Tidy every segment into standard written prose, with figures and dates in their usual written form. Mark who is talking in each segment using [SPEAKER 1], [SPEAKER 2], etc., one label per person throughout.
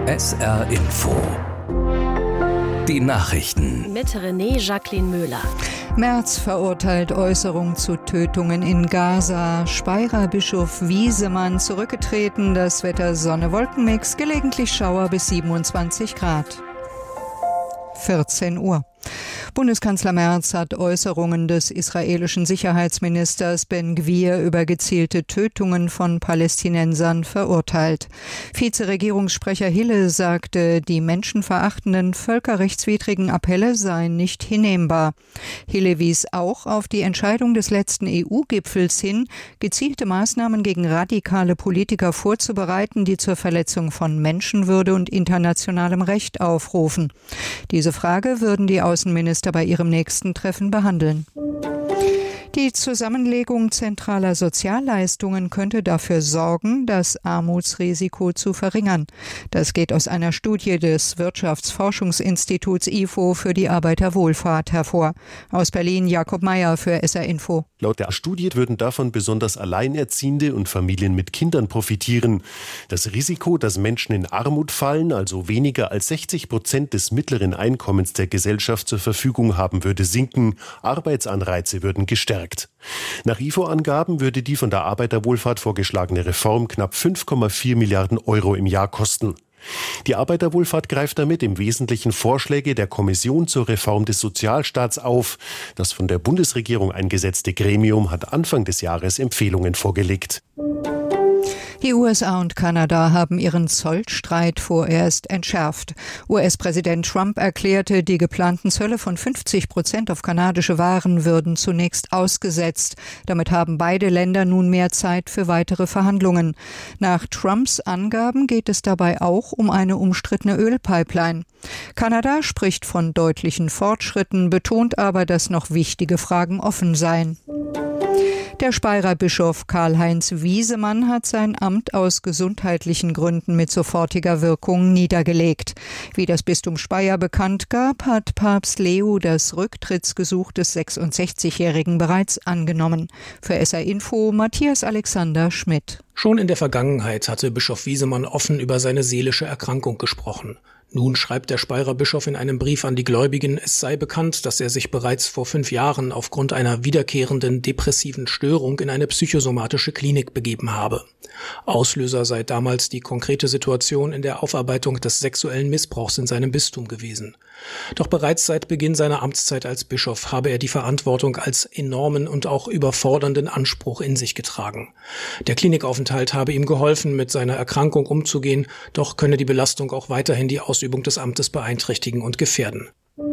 [SPEAKER 1] SR Info. Die Nachrichten.
[SPEAKER 2] Mit René Jacqueline Müller.
[SPEAKER 3] Merz verurteilt Äußerung zu Tötungen in Gaza. Speyerer Bischof Wiesemann zurückgetreten. Das Wetter Sonne-Wolkenmix, gelegentlich Schauer bis 27 Grad. 14 Uhr. Bundeskanzler Merz hat Äußerungen des israelischen Sicherheitsministers Ben-Gvir über gezielte Tötungen von Palästinensern verurteilt. Vizeregierungssprecher Hille sagte, die menschenverachtenden, völkerrechtswidrigen Appelle seien nicht hinnehmbar. Hille wies auch auf die Entscheidung des letzten EU-Gipfels hin, gezielte Maßnahmen gegen radikale Politiker vorzubereiten, die zur Verletzung von Menschenwürde und internationalem Recht aufrufen. Diese Frage würden die Außenminister bei ihrem nächsten Treffen behandeln. Die Zusammenlegung zentraler Sozialleistungen könnte dafür sorgen, das Armutsrisiko zu verringern. Das geht aus einer Studie des Wirtschaftsforschungsinstituts IFO für die Arbeiterwohlfahrt hervor. Aus Berlin Jakob Meyer für SR Info.
[SPEAKER 4] Laut der Studie würden davon besonders Alleinerziehende und Familien mit Kindern profitieren. Das Risiko, dass Menschen in Armut fallen, also weniger als 60% des mittleren Einkommens der Gesellschaft zur Verfügung haben, würde sinken. Arbeitsanreize würden gestärkt. Nach IFO-Angaben würde die von der Arbeiterwohlfahrt vorgeschlagene Reform knapp 5,4 Milliarden Euro im Jahr kosten. Die Arbeiterwohlfahrt greift damit im Wesentlichen Vorschläge der Kommission zur Reform des Sozialstaats auf. Das von der Bundesregierung eingesetzte Gremium hat Anfang des Jahres Empfehlungen vorgelegt.
[SPEAKER 3] Die USA und Kanada haben ihren Zollstreit vorerst entschärft. US-Präsident Trump erklärte, die geplanten Zölle von 50% auf kanadische Waren würden zunächst ausgesetzt. Damit haben beide Länder nun mehr Zeit für weitere Verhandlungen. Nach Trumps Angaben geht es dabei auch um eine umstrittene Ölpipeline. Kanada spricht von deutlichen Fortschritten, betont aber, dass noch wichtige Fragen offen seien. Der Speyerer Bischof Karl-Heinz Wiesemann hat sein Amt aus gesundheitlichen Gründen mit sofortiger Wirkung niedergelegt. Wie das Bistum Speyer bekannt gab, hat Papst Leo das Rücktrittsgesuch des 66-Jährigen bereits angenommen. Für SR Info Matthias Alexander Schmidt.
[SPEAKER 5] Schon in der Vergangenheit hatte Bischof Wiesemann offen über seine seelische Erkrankung gesprochen. Nun schreibt der Speyerer Bischof in einem Brief an die Gläubigen, es sei bekannt, dass er sich bereits vor 5 Jahren aufgrund einer wiederkehrenden depressiven Störung in eine psychosomatische Klinik begeben habe. Auslöser sei damals die konkrete Situation in der Aufarbeitung des sexuellen Missbrauchs in seinem Bistum gewesen. Doch bereits seit Beginn seiner Amtszeit als Bischof habe er die Verantwortung als enormen und auch überfordernden Anspruch in sich getragen. Der Klinikaufenthalt habe ihm geholfen, mit seiner Erkrankung umzugehen, doch könne die Belastung auch weiterhin die Ausübung des Amtes beeinträchtigen und gefährden.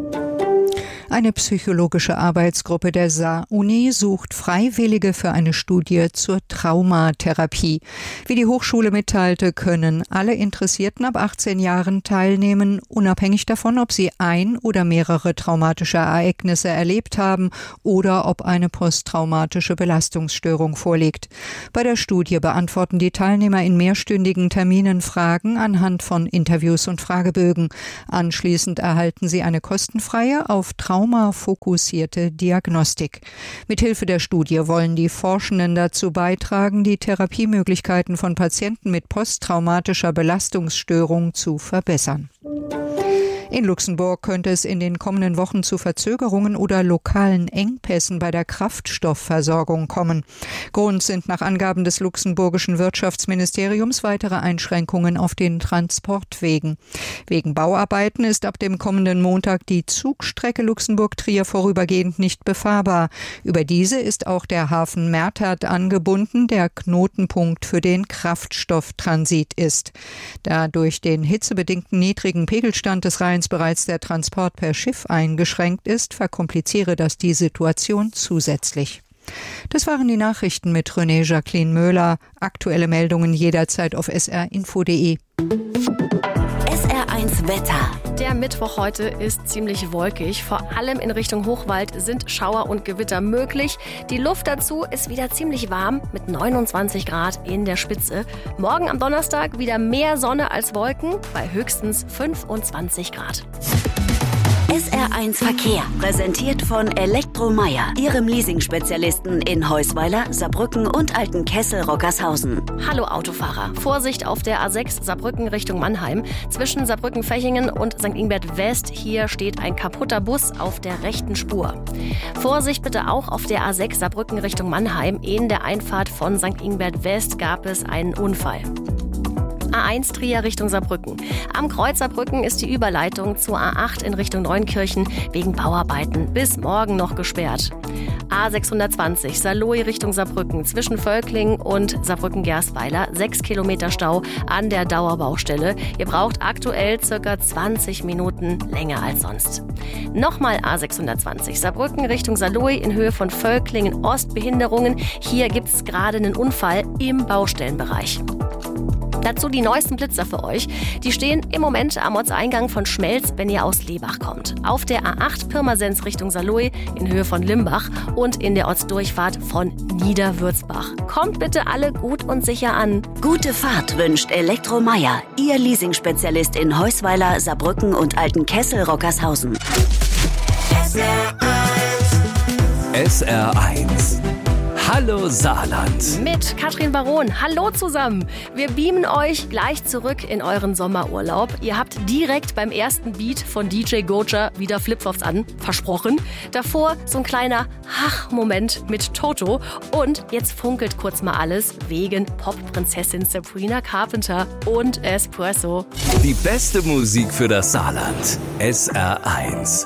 [SPEAKER 3] Eine psychologische Arbeitsgruppe der Saar-Uni sucht Freiwillige für eine Studie zur Traumatherapie. Wie die Hochschule mitteilte, können alle Interessierten ab 18 Jahren teilnehmen, unabhängig davon, ob sie ein oder mehrere traumatische Ereignisse erlebt haben oder ob eine posttraumatische Belastungsstörung vorliegt. Bei der Studie beantworten die Teilnehmer in mehrstündigen Terminen Fragen anhand von Interviews und Fragebögen. Anschließend erhalten sie eine kostenfreie, auf traumafokussierte Diagnostik. Mithilfe der Studie wollen die Forschenden dazu beitragen, die Therapiemöglichkeiten von Patienten mit posttraumatischer Belastungsstörung zu verbessern. In Luxemburg könnte es in den kommenden Wochen zu Verzögerungen oder lokalen Engpässen bei der Kraftstoffversorgung kommen. Grund sind nach Angaben des luxemburgischen Wirtschaftsministeriums weitere Einschränkungen auf den Transportwegen. Wegen Bauarbeiten ist ab dem kommenden Montag die Zugstrecke Luxemburg-Trier vorübergehend nicht befahrbar. Über diese ist auch der Hafen Mertert angebunden, der Knotenpunkt für den Kraftstofftransit ist. Da durch den hitzebedingten niedrigen Pegelstand des Rheins bereits der Transport per Schiff eingeschränkt ist, verkompliziere das die Situation zusätzlich. Das waren die Nachrichten mit René Jacqueline Müller. Aktuelle Meldungen jederzeit auf srinfo.de.
[SPEAKER 2] SR1 Wetter. Der Mittwoch heute ist ziemlich wolkig. Vor allem in Richtung Hochwald sind Schauer und Gewitter möglich. Die Luft dazu ist wieder ziemlich warm mit 29 Grad in der Spitze. Morgen am Donnerstag wieder mehr Sonne als Wolken bei höchstens 25 Grad.
[SPEAKER 6] SR1 Verkehr, präsentiert von Elektromeyer, Ihrem Leasing-Spezialisten in Heusweiler, Saarbrücken und Altenkessel-Rockershausen.
[SPEAKER 2] Hallo Autofahrer, Vorsicht auf der A6 Saarbrücken Richtung Mannheim. Zwischen Saarbrücken-Fechingen und St. Ingbert West, hier steht ein kaputter Bus auf der rechten Spur. Vorsicht bitte auch auf der A6 Saarbrücken Richtung Mannheim. In der Einfahrt von St. Ingbert West gab es einen Unfall. A1 Trier Richtung Saarbrücken. Am Kreuz Saarbrücken ist die Überleitung zur A8 in Richtung Neunkirchen wegen Bauarbeiten bis morgen noch gesperrt. A620 Saarlouis Richtung Saarbrücken zwischen Völklingen und Saarbrücken-Gersweiler 6 Kilometer Stau an der Dauerbaustelle. Ihr braucht aktuell ca. 20 Minuten länger als sonst. Nochmal A620 Saarbrücken Richtung Saarlouis in Höhe von Völklingen Ost Behinderungen. Hier gibt es gerade einen Unfall im Baustellenbereich. Dazu die neuesten Blitzer für euch. Die stehen im Moment am Ortseingang von Schmelz, wenn ihr aus Lebach kommt. Auf der A8 Pirmasens Richtung Saarlouis in Höhe von Limbach und in der Ortsdurchfahrt von Niederwürzbach. Kommt bitte alle gut und sicher an.
[SPEAKER 6] Gute Fahrt wünscht Elektromeyer, Ihr Leasing-Spezialist in Heusweiler, Saarbrücken und Altenkessel-Rockershausen.
[SPEAKER 1] SR1 Hallo Saarland.
[SPEAKER 2] Mit Katrin Baron. Hallo zusammen. Wir beamen euch gleich zurück in euren Sommerurlaub. Ihr habt direkt beim ersten Beat von DJ Goja wieder Flipflops an. Versprochen. Davor so ein kleiner Ach-Moment mit Toto. Und jetzt funkelt kurz mal alles wegen Pop-Prinzessin Sabrina Carpenter und Espresso.
[SPEAKER 1] Die beste Musik für das Saarland. SR1.